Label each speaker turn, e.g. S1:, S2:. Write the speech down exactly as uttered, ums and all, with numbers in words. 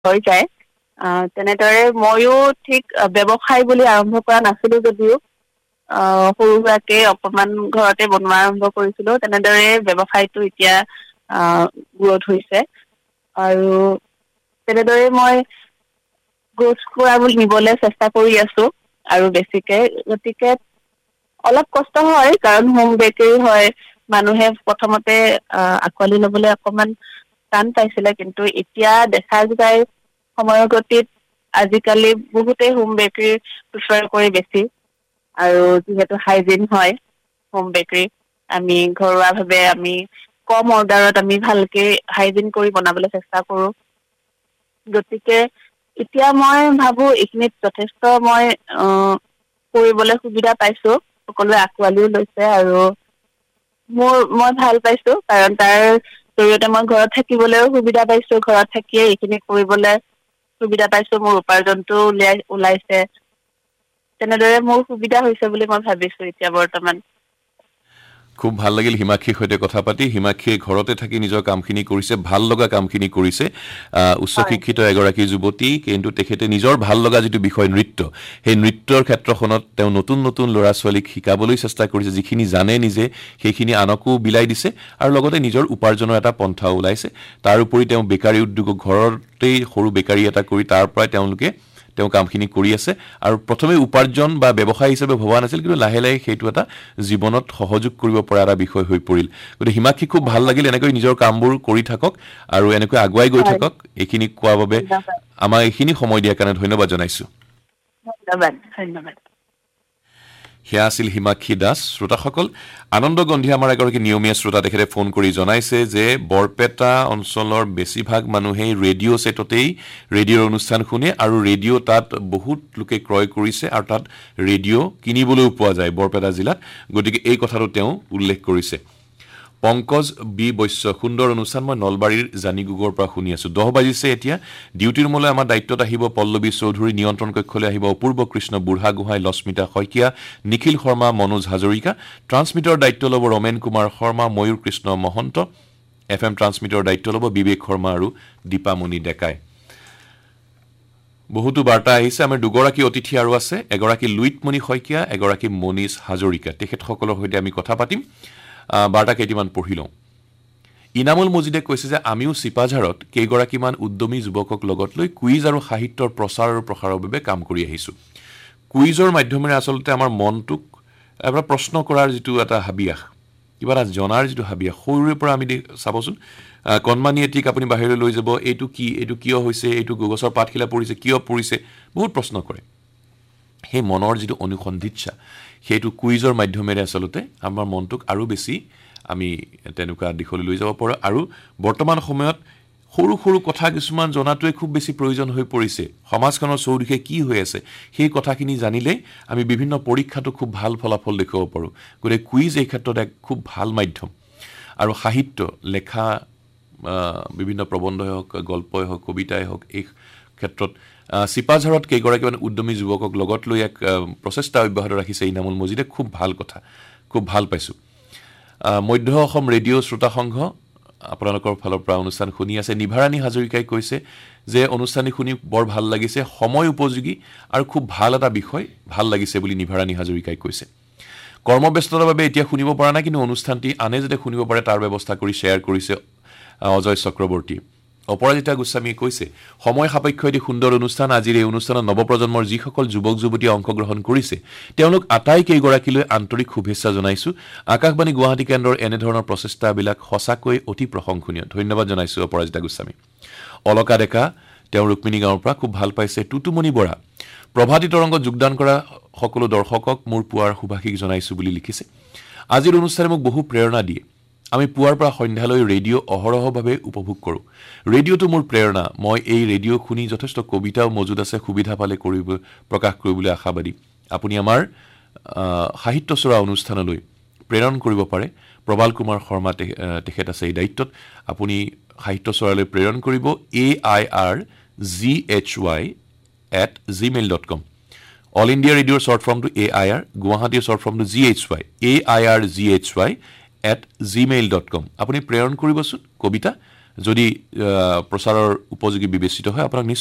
S1: হৈ যায় তেনেদৰে ময়ো ঠিক ব্যৱসায় বুলি আৰম্ভ কৰা নাছিলো যদিও সৰু সুৰাকে অকমান ঘৰতে বনোৱা আৰম্ভ কৰিছিলো তেনেদৰে ব্যৱসায়টো এতিয়া গ্ৰোথ হৈছে আৰু তেনেদৰে মই গ্ৰোথ কৰা বুলি নিবলৈ চেষ্টা কৰি আছো আৰু বেছিকে গতিকে অলপ কষ্ট হয় কাৰণ হোম বেকাৰী হয় মানুহে প্ৰথমতে আঁকোৱালি ল'বলৈ অকমান টান পাইছিলে কিন্তু এতিয়া দেখা যায় সময়ৰ গতিত আজিকালি বহুতে হোম বেকাৰী প্ৰিফাৰ কৰি বেছি আৰু যিহেতু হাইজিন হয় হোম বেকাৰী আমি ঘৰুৱাভাৱে আমি কম অৰ্ডাৰত আমি ভালকে হাইজিন কৰি বনাবলৈ চেষ্টা কৰো গতিকে এতিয়া মই ভাবো এইখিনিত যথেষ্ট মই কৰিবলৈ সুবিধা পাইছো সকলোৱে আঁকোৱালিও লৈছে আৰু মোৰ মই ভাল পাইছো কাৰণ তাৰ জৰিয়তে মই ঘৰত থাকিবলৈও সুবিধা পাইছো ঘৰত থাকিয়ে এইখিনি কৰিবলৈ সুবিধা পাইছো মোৰ উপাৰ্জনটো উলিয়াই ওলাইছে তেনেদৰে মোৰ সুবিধা হৈছে বুলি মই ভাবিছো এতিয়া বৰ্তমান
S2: খুব ভাল লাগিল হিমাক্ষীৰ সৈতে কথা পাতি হিমাক্ষীয়ে ঘৰতে থাকি নিজৰ কামখিনি কৰিছে ভাল লগা কামখিনি কৰিছে উচ্চ শিক্ষিত এগৰাকী যুৱতী কিন্তু তেখেতে নিজৰ ভাল লগা যেটো বিষয় নৃত্য সেই নৃত্যৰ ক্ষেত্ৰখনত তেওঁ নতুন নতুন ল'ৰা ছোৱালীক শিকাবলৈ চেষ্টা কৰিছে যিখিনি জানে নিজে সেইখিনি আনকো বিলাই দিছে আৰু লগতে নিজৰ উপাৰ্জনৰ এটা পন্থা ওলাইছে তাৰ উপৰি তেওঁ বেকাৰী উদ্যোগ ঘৰতেই সৰু বেকাৰী এটা কৰি তাৰ পৰাই তেওঁলোকে তেওঁ কামখিনি কৰি আছে আৰু প্ৰথমে উপাৰ্জন বা ব্যৱসায় হিচাপে ভবা নাছিল কিন্তু লাহে লাহে সেইটো এটা জীৱনত সহযোগ কৰিব পৰা এটা বিষয় হৈ পৰিল গতিকে হিমাক্ষী খুব ভাল লাগিল এনেকৈ নিজৰ কামবোৰ কৰি থাকক আৰু এনেকৈ আগুৱাই গৈ থাকক এইখিনি কোৱাৰ বাবে আমাৰ এইখিনি সময় দিয়াৰ কাৰণে ধন্যবাদ জনাইছো
S1: ধন্যবাদ ধন্যবাদ
S2: হিয়া আছিল হিমাক্ষী দাস শ্ৰোতাসকল আনন্দ গন্ধি আমাৰ এগৰাকী নিয়মীয়া শ্ৰোতা তেখেতে ফোন কৰি জনাইছে যে বৰপেটা অঞ্চলৰ বেছিভাগ মানুহেই ৰেডিঅ' সেটতেই ৰেডিঅ'ৰ অনুষ্ঠান শুনে আৰু ৰেডিঅ' তাত বহুত লোকে ক্ৰয় কৰিছে আৰু তাত ৰেডিঅ' কিনিবলৈও পোৱা যায় বৰপেটা জিলাত গতিকে এই কথাটো তেওঁ উল্লেখ কৰিছে পংকজ বি বৈশ্য সুন্দৰ অনুষ্ঠান মই নলবাৰীৰ জানিগুগৰ পৰা শুনি আছো দহ বাজিছে এতিয়া ডিউটি ৰুমলৈ আমাৰ দায়িত্বত আহিব পল্লৱী চৌধুৰী নিয়ন্ত্ৰণ কক্ষলৈ আহিব অপূৰ্ব কৃষ্ণ বুঢ়া গোহাঁই লস্মিতা শইকীয়া নিখিল শৰ্মা মনোজ হাজৰিকা ট্ৰান্সমিটাৰ দায়িত্ব ল'ব ৰমেন কুমাৰ শৰ্মা ময়ূৰ Krishna Mahanta F M transmitter দায়িত্ব ল'ব বিবেক শৰ্মা আৰু দীপামণি ডেকাই বহুতো বাৰ্তা আহিছে আমাৰ দুগৰাকী অতিথি আৰু আছে এগৰাকী লুইতমণি শইকীয়া এগৰাকী মনীষ হাজৰিকা তেখেতসকলৰ সৈতে আমি কথা পাতিম বাৰ্তা কেইটিমান পঢ়ি লওঁ ইনামুল মজিদে কৈছে যে আমিও চিপাঝাৰত কেইগৰাকীমান উদ্যমী যুৱকক লগত লৈ কুইজ আৰু সাহিত্যৰ প্ৰচাৰ আৰু প্ৰসাৰৰ বাবে কাম কৰি আহিছোঁ কুইজৰ মাধ্যমেৰে আচলতে আমাৰ মনটোক এটা প্ৰশ্ন কৰাৰ যিটো এটা হাবিয়াস কিবা এটা জনাৰ যিটো হাবিয়াস সৰুৰে পৰা আমি চাবচোন কণমানি এটিক আপুনি বাহিৰলৈ লৈ যাব এইটো কি এইটো কিয় হৈছে এইটো গছৰ পাতখিলা পৰিছে কিয় পৰিছে বহুত প্ৰশ্ন কৰে সেই মনৰ যিটো অনুসন্ধিৎসা সেইটো কুইজৰ মাধ্যমেৰে আচলতে আমাৰ মনটোক আৰু বেছি আমি তেনেকুৱা দিশলৈ লৈ যাব পাৰোঁ আৰু বৰ্তমান সময়ত সৰু সৰু কথা কিছুমান জনাটোৱে খুব বেছি প্ৰয়োজন হৈ পৰিছে সমাজখনৰ চৌদিশে কি হৈ আছে সেই কথাখিনি জানিলে আমি বিভিন্ন পৰীক্ষাটো খুব ভাল ফলাফল দেখুৱাব পাৰোঁ গতিকে কুইজ এই ক্ষেত্ৰত এক খুব ভাল মাধ্যম আৰু সাহিত্য লেখা বিভিন্ন প্ৰবন্ধই হওক গল্পই হওক কবিতাই হওক এই ক্ষেত্ৰত চিপাঝাৰত কেইগৰাকীমান উদ্যমী যুৱকক লগত লৈ এক প্ৰচেষ্টা অব্যাহত ৰাখিছে ইনামুল মজিদে খুব ভাল কথা খুব ভাল পাইছোঁ মধ্য অসম ৰেডিঅ' শ্ৰোতা সংঘ আপোনালোকৰ ফালৰ পৰা অনুষ্ঠান শুনি আছে নিভাৰাণী হাজৰিকাই কৈছে যে অনুষ্ঠানটি শুনি বৰ ভাল লাগিছে সময় উপযোগী আৰু খুব ভাল এটা বিষয় ভাল লাগিছে বুলি নিভাৰাণী হাজৰিকাই কৈছে কৰ্মব্যস্ততাৰ বাবে এতিয়া শুনিব পৰা নাই কিন্তু অনুষ্ঠানটি আনে যাতে শুনিব পাৰে তাৰ ব্যৱস্থা কৰি শ্বেয়াৰ কৰিছে অজয় চক্ৰৱৰ্তী অপৰাজিতা গোস্বামীয়ে কৈছে সময় সাপেক্ষ এটি সুন্দৰ অনুষ্ঠান আজিৰ এই অনুষ্ঠানত নৱপ্ৰজন্মৰ যিসকল যুৱক যুৱতীয়ে অংশগ্ৰহণ কৰিছে তেওঁলোক আটাই কেইগৰাকীলৈ আন্তৰিক শুভেচ্ছা জনাইছোঁ আকাশবাণী গুৱাহাটী কেন্দ্ৰৰ এনেধৰণৰ প্ৰচেষ্টাবিলাক সঁচাকৈ অতি প্ৰশংসনীয় ধন্যবাদ জনাইছোঁ অপৰাজিতা গোস্বামী অলকা ডেকা তেওঁ ৰুক্মিণী গাঁৱৰ পৰা খুব ভাল পাইছে টুটুমণি বৰা প্ৰভাতী তৰংগত যোগদান কৰা সকলো দৰ্শকক মোৰ পুৱাৰ শুভাশীষ জনাইছোঁ বুলি লিখিছে আজিৰ অনুষ্ঠানে মোক বহু প্ৰেৰণা দিয়ে আমি পুৱাৰ পৰা সন্ধ্যালৈ ৰেডিঅ' অহৰহভাৱে উপভোগ কৰোঁ ৰেডিঅ'টো মোৰ প্ৰেৰণা মই এই ৰেডিঅ' শুনি যথেষ্ট কবিতাও মজুদ আছে সুবিধা পালে কৰিব প্ৰকাশ কৰিবলৈ আশাবাদী আপুনি আমাৰ সাহিত্য চৰা অনুষ্ঠানলৈ প্ৰেৰণ কৰিব পাৰে প্ৰবাল কুমাৰ শৰ্মা তেখেত আছে এই দায়িত্বত আপুনি সাহিত্য চৰালৈ প্ৰেৰণ কৰিব A I R G H Y at Gmail dot com all India ৰেডিঅ'ৰ শ্বৰ্ট ফৰ্মটো এ আই আৰ গুৱাহাটীৰ short ফৰ্মটো G H Y A I R G H Y at Gmail dot com আপুনি প্ৰেৰণ কৰিবচোন কবিতা যদি প্ৰচাৰৰ উপযোগী বিবেচিত হয় আপোনাক